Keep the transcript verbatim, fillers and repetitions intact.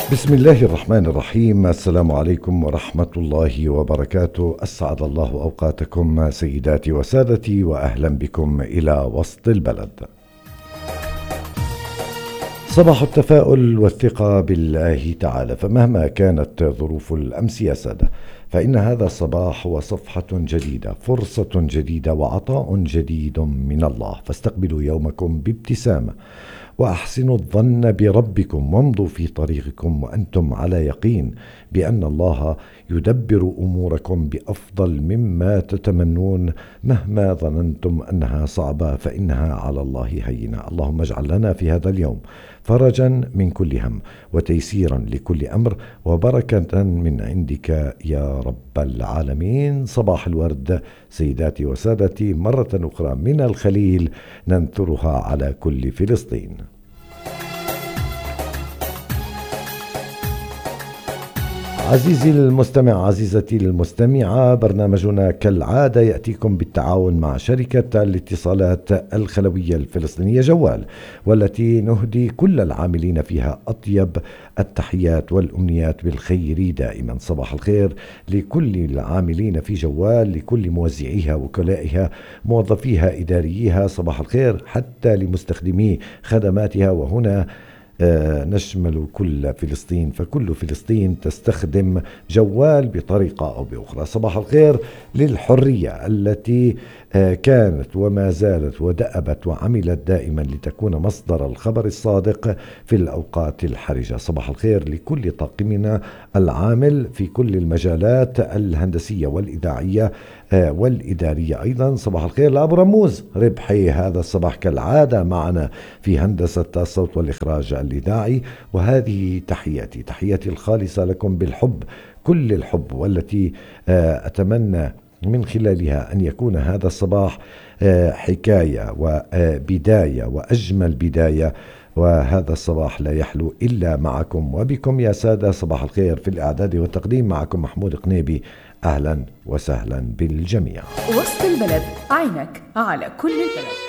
بسم الله الرحمن الرحيم. السلام عليكم ورحمة الله وبركاته. أسعد الله أوقاتكم سيداتي وسادتي، وأهلا بكم إلى وسط البلد. صباح التفاؤل والثقة بالله تعالى، فمهما كانت ظروف الأمس يا سادة، فإن هذا الصباح هو صفحة جديدة، فرصة جديدة وعطاء جديد من الله، فاستقبلوا يومكم بابتسامة وأحسنوا الظن بربكم وامضوا في طريقكم وأنتم على يقين بأن الله يدبر أموركم بأفضل مما تتمنون. مهما ظننتم أنها صعبة فإنها على الله هينة. اللهم اجعل لنا في هذا اليوم فرجا من كل هم، وتيسيرا لكل أمر، وبركة من عندك يا رب العالمين. صباح الورد سيداتي وسادتي، مرة أخرى من الخليل ننثرها على كل فلسطين. عزيزي المستمع، عزيزتي المستمعة، برنامجنا كالعادة يأتيكم بالتعاون مع شركة الاتصالات الخلوية الفلسطينية جوال، والتي نهدي كل العاملين فيها أطيب التحيات والأمنيات بالخير دائما. صباح الخير لكل العاملين في جوال، لكل موزعيها، وكلائها، موظفيها، إداريها. صباح الخير حتى لمستخدمي خدماتها، وهنا آه، نشمل كل فلسطين، فكل فلسطين تستخدم جوال بطريقة أو بأخرى. صباح الخير للحرية التي آه، كانت وما زالت ودأبت وعملت دائما لتكون مصدر الخبر الصادق في الأوقات الحرجة. صباح الخير لكل طاقمنا العامل في كل المجالات الهندسية والإذاعية آه، والإدارية أيضا. صباح الخير لأبو رموز ربحي هذا الصباح كالعادة معنا في هندسة الصوت والإخراج الإذاعي. وهذه تحياتي تحياتي الخالصة لكم بالحب، كل الحب، والتي آه، أتمنى من خلالها أن يكون هذا الصباح آه، حكاية وبداية وأجمل بداية. وهذا الصباح لا يحلو إلا معكم وبكم يا سادة. صباح الخير في الإعداد والتقديم معكم محمود قنيبي. أهلا وسهلا بالجميع. وسط البلد، عينك على كل البلد.